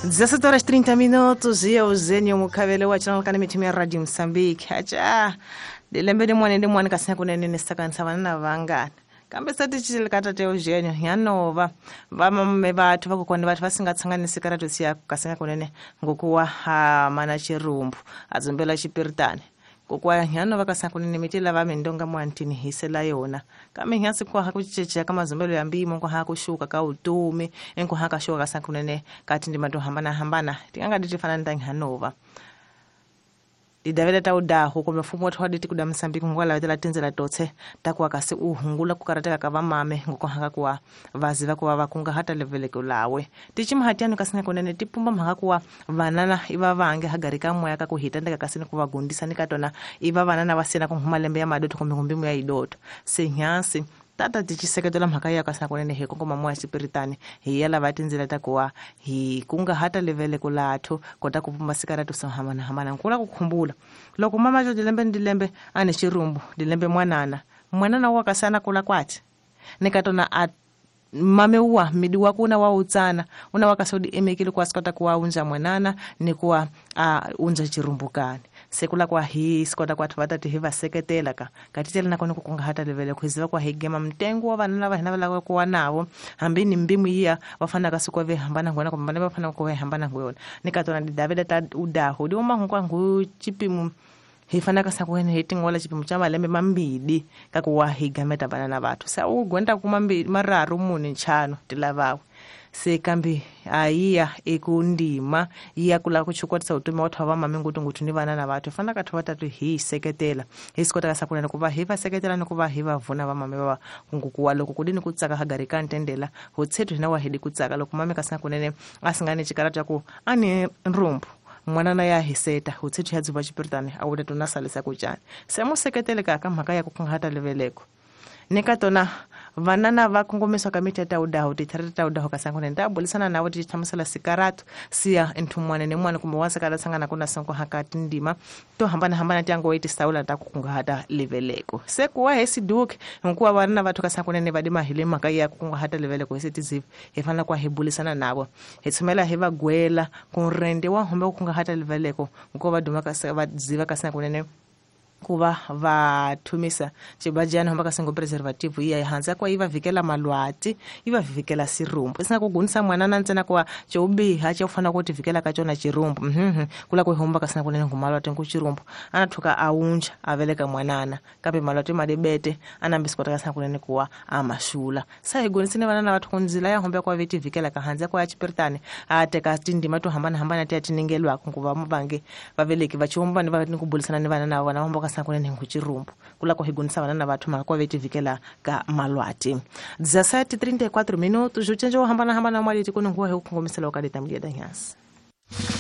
17 horas 30 minutos e Eugênio Mukavele wa channel kana mitimia Radio Mozambique. Acha dilembe ni mwana kasina kunene nestakanisa vanana vangana. Kambe sati chilikata te Eugênio yanova vamamme vathu vakukone vathu vasingatsanganisika ratosi yako kasina kunene ngokuwa mana chirumbu azombela chipiritani. Kwa yana vakasina kunene mitila vamendonga mwantini hisela yona. Kama nyasi kwa hakuchichecha kama zombelo ya mbimo kwa hakushuka ka utumi enko hakashuka kasina kunene kati ndi mato hambana tinganga ditifana ndangi Hanova. Idavela tauda huko mfumo watu hadi tikuda Mozambique ngwala wetela tenzela totse takwa kasi uhungula kukarateka kava mame ngoko hanga kwa vaziva kwa vakunga hata levele kulawe tichima hatiano kasina kunene tipumba mhanga kwa vanana iva vange hagarika moya ka kuhita ndeka kasina kuva gundisa nikatona iva vanana vasena kunhuma lembe ya madoto kombe ya idoto senyasi tata tichiseketola mhaka ya kasina kunene heko ngoma moya spiritani hiyala vatinzela takwa hi kunga hata levele kulatho kota kupumba sikara tusamhamana nkula kukhumbula loko mama jo dilembe ane chirumbu dilembe mwanana wakasana kula kwati nikatona mame uwa midi wakuna wa utsana una wakasodi emekile kwa skota kwa unja mwanana ni kwa unja chirumbukani sekula kwa hii skota kwa tuvata tihiva seketela katitela nakone kukunga hata levele kuziva kwa higema mtengu wa vanana vahinavela kwa nao hambini mbimu iya wafana kasukwa ve hambana ngwana kumbane wafana kwa hambana ngwona nikatona Davida ta udaho di uma ngwa ngu chipimu hifana kasa kuhene hiting wala chipimu chama lembe mambidi kakuwa higameta banana vatu sa gwenda kumambi mararu muni nchano tilavawe sekambi aiya ekundima iya kula kuchukwatisa utumi watu hava mame ngutu ni vanana vatu fana katu watatu hii seketela hisikota kasa kunene kuva hiva seketela nukuva hiva vuna vamame baba kungukuwa loko kudini kutsaka hagarika ntendela hotsetu hina wahidi kutsaka loko mame kasina kunene asingane chikarata ku ani rumbu mwanana ya hiseta hotsetu hadziva chipiritane awuda tunasalisa kuchani semo seketele kaka mhaka ya kukunghata leveleko nikatona vanana vakongomeswa kamiti taudaho titharata taudaho kasangone ndabolisana nawo tichamusala sikaratu siya enthumwane nemwana kumbe wasakala sangana kuna sonko hakati ndima to hambana tiango weti saula takukunga hata leveleko sekuwa hesiduke nkuwa vanana vathu kasangone ne vadima hile maka ya kukunga hata leveleko hesitizive hefana kwa hebulisana nabo hetsumela heva gwela kunrende wa hombe kukunga hata leveleko nkuwa vaduma vaziva kasangone ne kuva vathumisa chibajana hamba kasengo preservative iya hanza kwa iva vikela malwati iva vikela sirumbu isina kugunisa mwanana ntsena kwa chobi hacha ufana kuti vikela kachona chirumbu kula kuhomba kasina kunene ngumalwati nkuchirumbu anathuka aunja aveleka mwanana kape malwati madebete anambisikota kasina kunene kuwa amashula sai gonisine vanana vathu kunzila ya homba kwa viti vikela kahanza kwa chipiritane ateka tindima to hambana tiatinengelwa kunguva mubange vaveleki vachomba ni vakubulisana ni vanana wana homba sakunene nguchirumbu kula ko higunisa vanana vathu makwa veti vikela ka malwati 17:34 minutos juchenjo hambana mwali tikuno ngwa hukungomesela wakadeta mliada nyasi